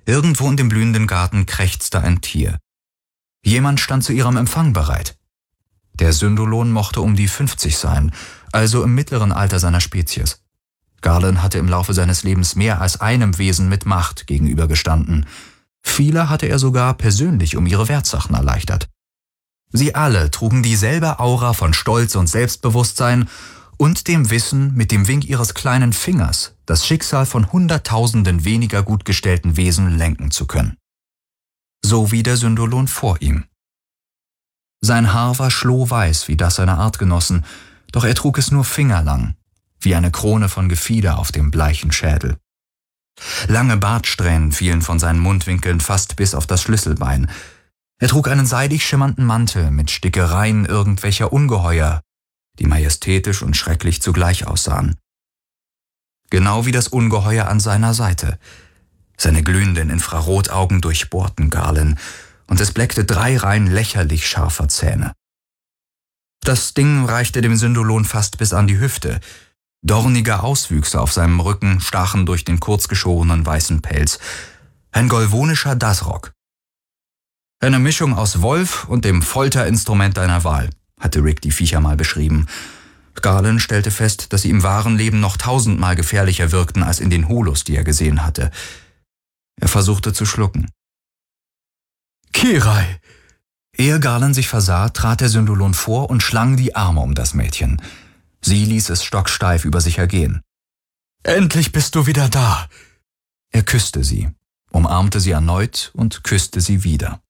Irgendwo in dem blühenden Garten krächzte ein Tier. Jemand stand zu ihrem Empfang bereit. Der Syndolon mochte um die 50 sein, also im mittleren Alter seiner Spezies. Garland hatte im Laufe seines Lebens mehr als einem Wesen mit Macht gegenübergestanden. Viele hatte er sogar persönlich um ihre Wertsachen erleichtert. Sie alle trugen dieselbe Aura von Stolz und Selbstbewusstsein und dem Wissen, mit dem Wink ihres kleinen Fingers das Schicksal von Hunderttausenden weniger gut gestellten Wesen lenken zu können. So wie der Syndolon vor ihm. Sein Haar war schlohweiß wie das seiner Artgenossen, doch er trug es nur fingerlang, wie eine Krone von Gefieder auf dem bleichen Schädel. Lange Bartsträhnen fielen von seinen Mundwinkeln fast bis auf das Schlüsselbein. Er trug einen seidig schimmernden Mantel mit Stickereien irgendwelcher Ungeheuer, die majestätisch und schrecklich zugleich aussahen. Genau wie das Ungeheuer an seiner Seite. Seine glühenden Infrarotaugen durchbohrten Garland, und es bleckte 3 Reihen lächerlich scharfer Zähne. Das Ding reichte dem Syndolon fast bis an die Hüfte. Dornige Auswüchse auf seinem Rücken stachen durch den kurzgeschorenen weißen Pelz. Ein golvonischer Dasrock. Eine Mischung aus Wolf und dem Folterinstrument deiner Wahl, hatte Rick die Viecher mal beschrieben. Garland stellte fest, dass sie im wahren Leben noch 1000-mal gefährlicher wirkten als in den Holos, die er gesehen hatte. Er versuchte zu schlucken. »Kirai!« Ehe Garland sich versah, trat der Syndolon vor und schlang die Arme um das Mädchen. Sie ließ es stocksteif über sich ergehen. »Endlich bist du wieder da!« Er küsste sie, umarmte sie erneut und küsste sie wieder.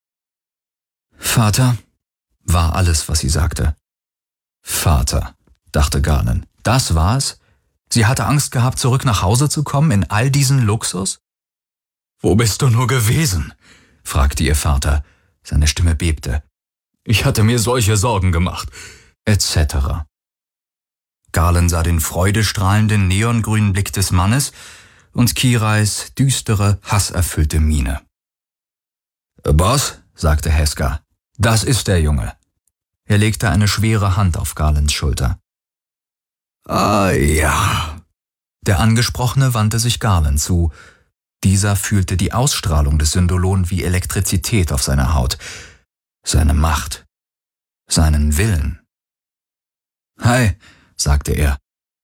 »Vater«, war alles, was sie sagte. »Vater«, dachte Garland, das war's? Sie hatte Angst gehabt, zurück nach Hause zu kommen in all diesen Luxus? »Wo bist du nur gewesen?« fragte ihr Vater. Seine Stimme bebte. »Ich hatte mir solche Sorgen gemacht«, etc. Garland sah den freudestrahlenden, neongrünen Blick des Mannes und Kirais düstere, hasserfüllte Miene. »Boss«, sagte Heska, »das ist der Junge.« Er legte eine schwere Hand auf Garlands Schulter. »Ah ja.« Der Angesprochene wandte sich Garland zu. Dieser fühlte die Ausstrahlung des Syndolon wie Elektrizität auf seiner Haut. Seine Macht. Seinen Willen. »Hi«, sagte er.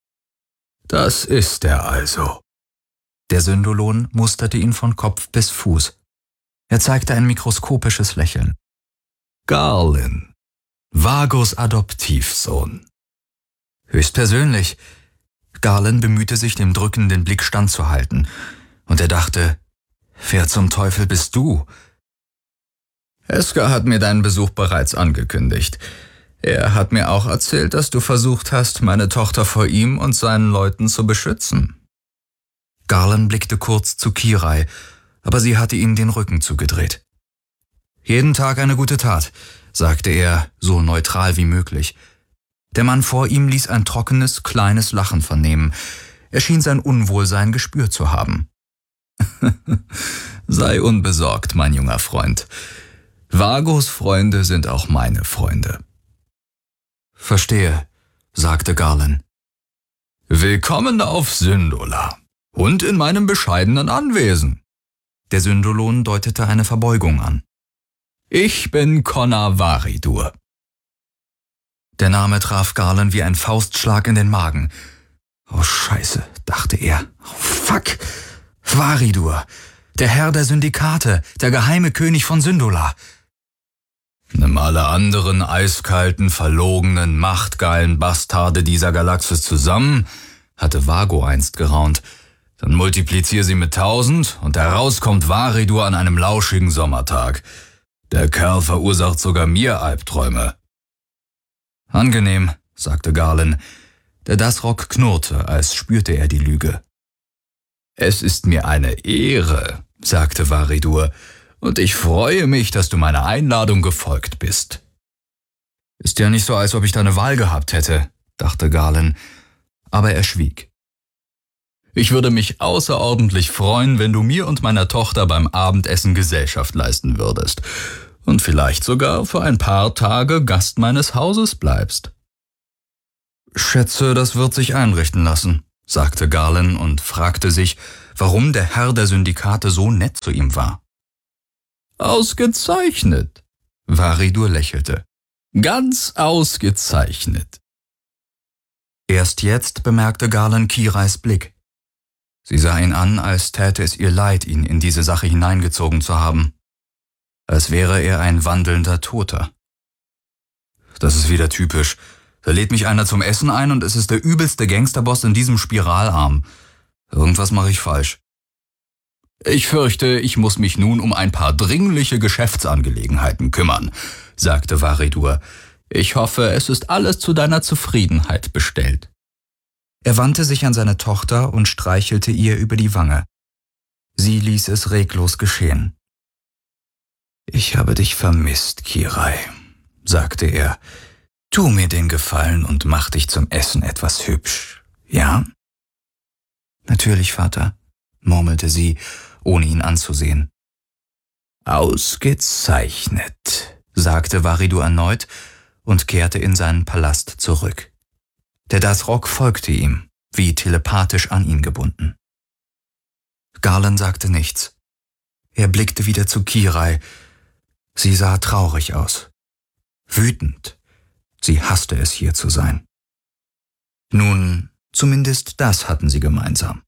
»Das ist er also.« Der Syndolon musterte ihn von Kopf bis Fuß. Er zeigte ein mikroskopisches Lächeln. »Garland, Vagos Adoptivsohn.« »Höchstpersönlich.« Garland bemühte sich, dem drückenden Blick standzuhalten. Und er dachte, »Wer zum Teufel bist du?« »Heska hat mir deinen Besuch bereits angekündigt. Er hat mir auch erzählt, dass du versucht hast, meine Tochter vor ihm und seinen Leuten zu beschützen.« Garland blickte kurz zu Kirai, aber sie hatte ihm den Rücken zugedreht. »Jeden Tag eine gute Tat«, sagte er, so neutral wie möglich. Der Mann vor ihm ließ ein trockenes, kleines Lachen vernehmen. Er schien sein Unwohlsein gespürt zu haben. »Sei unbesorgt, mein junger Freund. Vagos Freunde sind auch meine Freunde.« »Verstehe«, sagte Garland. »Willkommen auf Syndola und in meinem bescheidenen Anwesen.« Der Syndolon deutete eine Verbeugung an. »Ich bin Connor Varidur.« Der Name traf Garland wie ein Faustschlag in den Magen. »Oh Scheiße«, dachte er. »Oh fuck! Varidur, der Herr der Syndikate, der geheime König von Syndola.« »Nimm alle anderen eiskalten, verlogenen, machtgeilen Bastarde dieser Galaxis zusammen«, hatte Vago einst geraunt. »Dann multiplizier sie mit 1000 und heraus kommt Varidur an einem lauschigen Sommertag. Der Kerl verursacht sogar mir Albträume.« »Angenehm«, sagte Garland. Der Dasrock knurrte, als spürte er die Lüge. »Es ist mir eine Ehre«, sagte Varidur, »und ich freue mich, dass du meiner Einladung gefolgt bist.« »Ist ja nicht so, als ob ich da eine Wahl gehabt hätte«, dachte Garland, aber er schwieg. »Ich würde mich außerordentlich freuen, wenn du mir und meiner Tochter beim Abendessen Gesellschaft leisten würdest und vielleicht sogar für ein paar Tage Gast meines Hauses bleibst.« »Schätze, das wird sich einrichten lassen«, sagte Garland und fragte sich, warum der Herr der Syndikate so nett zu ihm war. »Ausgezeichnet«, Varidur lächelte. »Ganz ausgezeichnet.« Erst jetzt bemerkte Garland Kirais Blick. Sie sah ihn an, als täte es ihr leid, ihn in diese Sache hineingezogen zu haben. Als wäre er ein wandelnder Toter. Das ist wieder typisch. Da lädt mich einer zum Essen ein und es ist der übelste Gangsterboss in diesem Spiralarm. Irgendwas mache ich falsch. »Ich fürchte, ich muss mich nun um ein paar dringliche Geschäftsangelegenheiten kümmern«, sagte Varidur. »Ich hoffe, es ist alles zu deiner Zufriedenheit bestellt.« Er wandte sich an seine Tochter und streichelte ihr über die Wange. Sie ließ es reglos geschehen. »Ich habe dich vermisst, Kirai«, sagte er. »Tu mir den Gefallen und mach dich zum Essen etwas hübsch, ja?« »Natürlich, Vater«, murmelte sie, ohne ihn anzusehen. »Ausgezeichnet«, sagte Varidur erneut und kehrte in seinen Palast zurück. Der Dasrock folgte ihm, wie telepathisch an ihn gebunden. Garland sagte nichts. Er blickte wieder zu Kirai. Sie sah traurig aus. Wütend. Sie hasste es, hier zu sein. Nun, zumindest das hatten sie gemeinsam.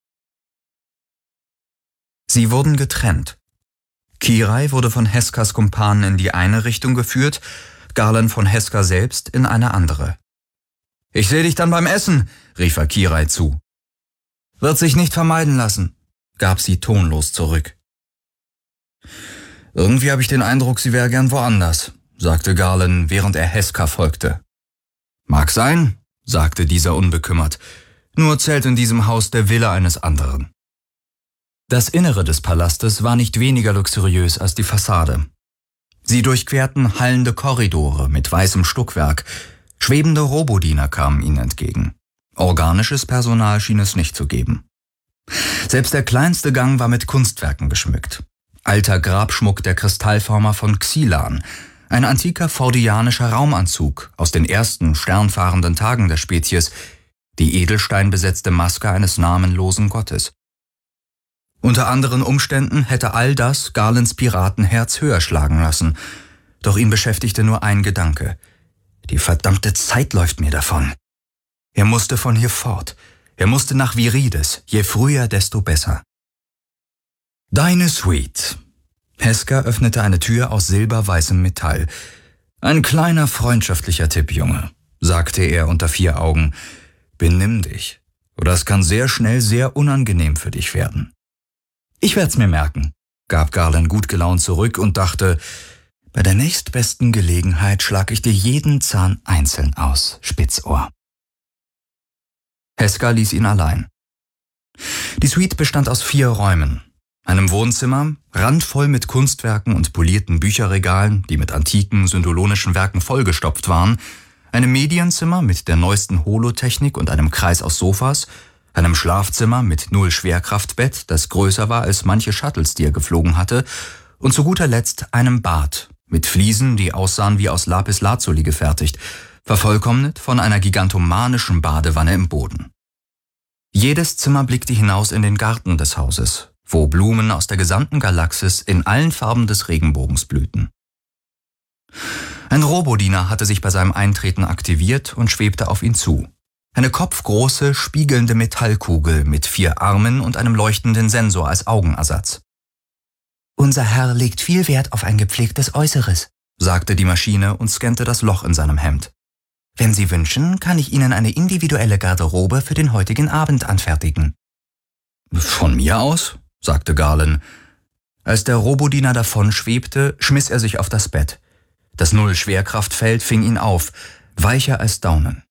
Sie wurden getrennt. Kirai wurde von Heskas Kumpanen in die eine Richtung geführt, Garland von Heska selbst in eine andere. »Ich sehe dich dann beim Essen«, rief er Kirai zu. »Wird sich nicht vermeiden lassen«, gab sie tonlos zurück. »Irgendwie habe ich den Eindruck, sie wäre gern woanders«, sagte Garland, während er Heska folgte. »Mag sein«, sagte dieser unbekümmert, »nur zählt in diesem Haus der Wille eines anderen.« Das Innere des Palastes war nicht weniger luxuriös als die Fassade. Sie durchquerten hallende Korridore mit weißem Stuckwerk. Schwebende Robodiener kamen ihnen entgegen. Organisches Personal schien es nicht zu geben. Selbst der kleinste Gang war mit Kunstwerken geschmückt. Alter Grabschmuck der Kristallformer von Xylan, ein antiker fordianischer Raumanzug aus den ersten sternfahrenden Tagen der Spezies, die edelsteinbesetzte Maske eines namenlosen Gottes. Unter anderen Umständen hätte all das Garlands Piratenherz höher schlagen lassen. Doch ihn beschäftigte nur ein Gedanke. Die verdammte Zeit läuft mir davon. Er musste von hier fort. Er musste nach Virides. Je früher, desto besser. »Deine Suite.« Heska öffnete eine Tür aus silberweißem Metall. »Ein kleiner freundschaftlicher Tipp, Junge«, sagte er unter 4 Augen. »Benimm dich, oder es kann sehr schnell sehr unangenehm für dich werden.« »Ich werd's mir merken«, gab Garland gut gelaunt zurück und dachte, »bei der nächstbesten Gelegenheit schlag ich dir jeden Zahn einzeln aus, Spitzohr.« Heska ließ ihn allein. Die Suite bestand aus 4 Räumen. Einem Wohnzimmer, randvoll mit Kunstwerken und polierten Bücherregalen, die mit antiken, syndolonischen Werken vollgestopft waren, einem Medienzimmer mit der neuesten Holotechnik und einem Kreis aus Sofas, einem Schlafzimmer mit 0 Schwerkraftbett, das größer war als manche Shuttles, die er geflogen hatte, und zu guter Letzt einem Bad mit Fliesen, die aussahen wie aus Lapislazuli gefertigt, vervollkommnet von einer gigantomanischen Badewanne im Boden. Jedes Zimmer blickte hinaus in den Garten des Hauses, wo Blumen aus der gesamten Galaxis in allen Farben des Regenbogens blühten. Ein Robodiener hatte sich bei seinem Eintreten aktiviert und schwebte auf ihn zu. Eine kopfgroße, spiegelnde Metallkugel mit 4 Armen und einem leuchtenden Sensor als Augenersatz. »Unser Herr legt viel Wert auf ein gepflegtes Äußeres«, sagte die Maschine und scannte das Loch in seinem Hemd. »Wenn Sie wünschen, kann ich Ihnen eine individuelle Garderobe für den heutigen Abend anfertigen.« »Von mir aus?«, sagte Garland. Als der Robodiener davonschwebte, schmiss er sich auf das Bett. Das 0-Schwerkraftfeld fing ihn auf, weicher als Daunen.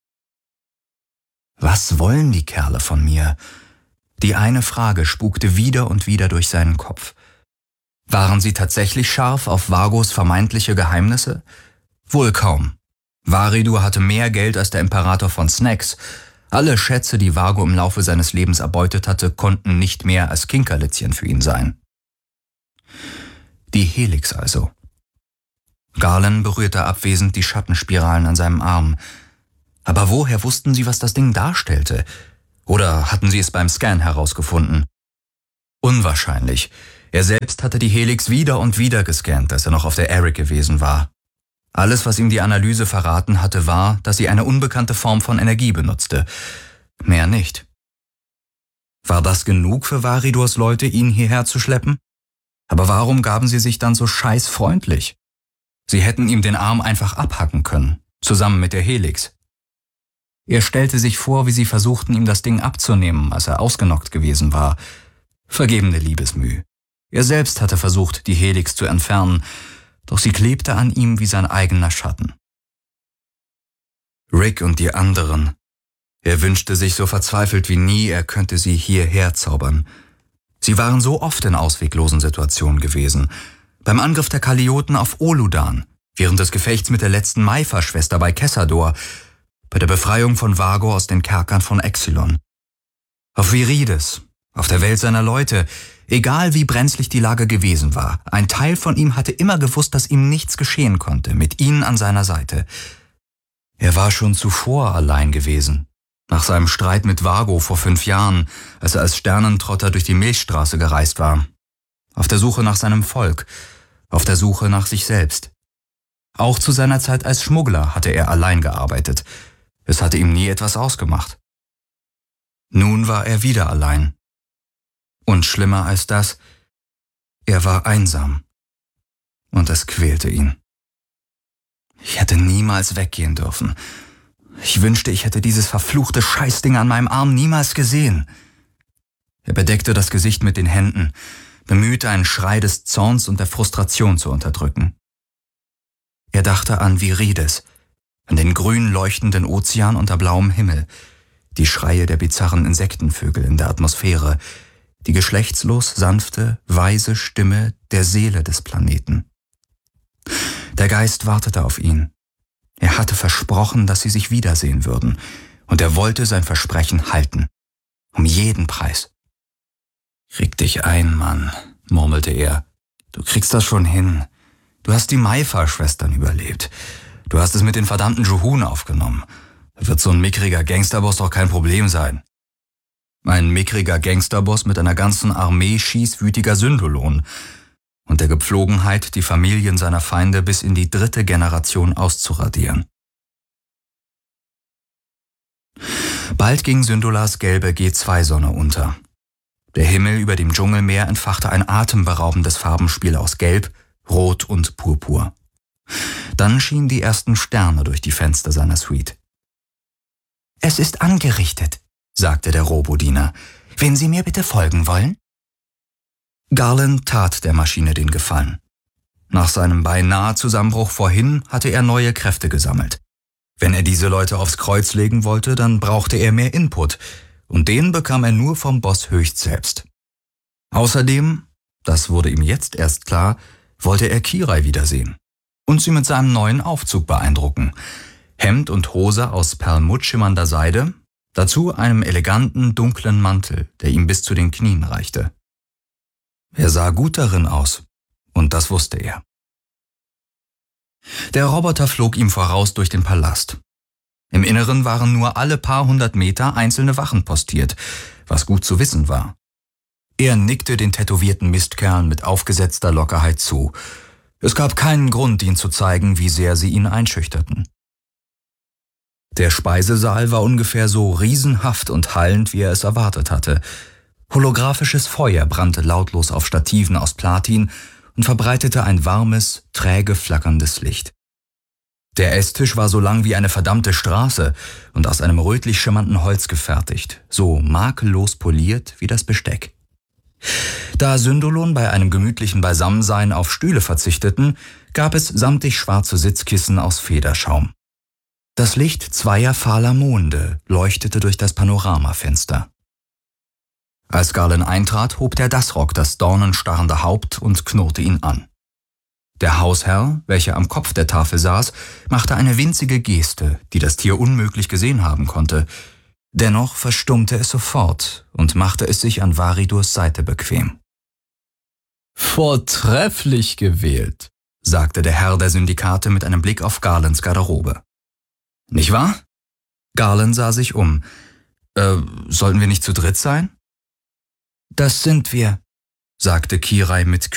Was wollen die Kerle von mir? Die eine Frage spukte wieder und wieder durch seinen Kopf. Waren sie tatsächlich scharf auf Vagos vermeintliche Geheimnisse? Wohl kaum. Varidur hatte mehr Geld als der Imperator von Snacks. Alle Schätze, die Vago im Laufe seines Lebens erbeutet hatte, konnten nicht mehr als Kinkerlitzchen für ihn sein. Die Helix also. Garland berührte abwesend die Schattenspiralen an seinem Arm. Aber woher wussten sie, was das Ding darstellte? Oder hatten sie es beim Scan herausgefunden? Unwahrscheinlich. Er selbst hatte die Helix wieder und wieder gescannt, als er noch auf der Eric gewesen war. Alles, was ihm die Analyse verraten hatte, war, dass sie eine unbekannte Form von Energie benutzte. Mehr nicht. War das genug für Varidors Leute, ihn hierher zu schleppen? Aber warum gaben sie sich dann so scheißfreundlich? Sie hätten ihm den Arm einfach abhacken können, zusammen mit der Helix. Er stellte sich vor, wie sie versuchten, ihm das Ding abzunehmen, als er ausgenockt gewesen war. Vergebene Liebesmüh. Er selbst hatte versucht, die Helix zu entfernen, doch sie klebte an ihm wie sein eigener Schatten. Rick und die anderen. Er wünschte sich so verzweifelt wie nie, er könnte sie hierher zaubern. Sie waren so oft in ausweglosen Situationen gewesen. Beim Angriff der Kalioten auf Oludan, während des Gefechts mit der letzten Maifa-Schwester bei Kessador, bei der Befreiung von Vago aus den Kerkern von Exilon. Auf Virides, auf der Welt seiner Leute, egal wie brenzlig die Lage gewesen war, ein Teil von ihm hatte immer gewusst, dass ihm nichts geschehen konnte, mit ihnen an seiner Seite. Er war schon zuvor allein gewesen. Nach seinem Streit mit Vago vor 5 Jahren, als er als Sternentrotter durch die Milchstraße gereist war. Auf der Suche nach seinem Volk, auf der Suche nach sich selbst. Auch zu seiner Zeit als Schmuggler hatte er allein gearbeitet. Es hatte ihm nie etwas ausgemacht. Nun war er wieder allein. Und schlimmer als das, er war einsam. Und es quälte ihn. Ich hätte niemals weggehen dürfen. Ich wünschte, ich hätte dieses verfluchte Scheißding an meinem Arm niemals gesehen. Er bedeckte das Gesicht mit den Händen, bemühte, einen Schrei des Zorns und der Frustration zu unterdrücken. Er dachte an Virides, an den grün leuchtenden Ozean unter blauem Himmel, die Schreie der bizarren Insektenvögel in der Atmosphäre, die geschlechtslos sanfte, weise Stimme der Seele des Planeten. Der Geist wartete auf ihn. Er hatte versprochen, dass sie sich wiedersehen würden, und er wollte sein Versprechen halten. Um jeden Preis. »Krieg dich ein, Mann«, murmelte er. »Du kriegst das schon hin. Du hast die Maifa-Schwestern überlebt. Du hast es mit den verdammten Juhun aufgenommen. Da wird so ein mickriger Gangsterboss doch kein Problem sein.« Ein mickriger Gangsterboss mit einer ganzen Armee schießwütiger Syndolonen und der Gepflogenheit, die Familien seiner Feinde bis in die 3. Generation auszuradieren. Bald ging Syndulas gelbe G2-Sonne unter. Der Himmel über dem Dschungelmeer entfachte ein atemberaubendes Farbenspiel aus Gelb, Rot und Purpur. Dann schienen die ersten Sterne durch die Fenster seiner Suite. »Es ist angerichtet«, sagte der Robodiener. »Wenn Sie mir bitte folgen wollen?« Garland tat der Maschine den Gefallen. Nach seinem beinahe Zusammenbruch vorhin hatte er neue Kräfte gesammelt. Wenn er diese Leute aufs Kreuz legen wollte, dann brauchte er mehr Input, und den bekam er nur vom Boss höchst selbst. Außerdem, das wurde ihm jetzt erst klar, wollte er Kirai wiedersehen und sie mit seinem neuen Aufzug beeindrucken. Hemd und Hose aus perlmuttschimmernder Seide, dazu einem eleganten, dunklen Mantel, der ihm bis zu den Knien reichte. Er sah gut darin aus, und das wusste er. Der Roboter flog ihm voraus durch den Palast. Im Inneren waren nur alle paar 100 Meter einzelne Wachen postiert, was gut zu wissen war. Er nickte den tätowierten Mistkerlen mit aufgesetzter Lockerheit zu. Es gab keinen Grund, ihn zu zeigen, wie sehr sie ihn einschüchterten. Der Speisesaal war ungefähr so riesenhaft und hallend, wie er es erwartet hatte. Holographisches Feuer brannte lautlos auf Stativen aus Platin und verbreitete ein warmes, träge flackerndes Licht. Der Esstisch war so lang wie eine verdammte Straße und aus einem rötlich schimmernden Holz gefertigt, so makellos poliert wie das Besteck. Da Syndolon bei einem gemütlichen Beisammensein auf Stühle verzichteten, gab es samtig schwarze Sitzkissen aus Federschaum. Das Licht zweier fahler Monde leuchtete durch das Panoramafenster. Als Garland eintrat, hob der Dasrock das dornenstarrende Haupt und knurrte ihn an. Der Hausherr, welcher am Kopf der Tafel saß, machte eine winzige Geste, die das Tier unmöglich gesehen haben konnte. Dennoch verstummte es sofort und machte es sich an Varidors Seite bequem. »Vortrefflich gewählt«, sagte der Herr der Syndikate mit einem Blick auf Garlands Garderobe. »Nicht wahr?« Garland sah sich um. Sollten wir nicht zu dritt sein?« »Das sind wir«, sagte Kirai mit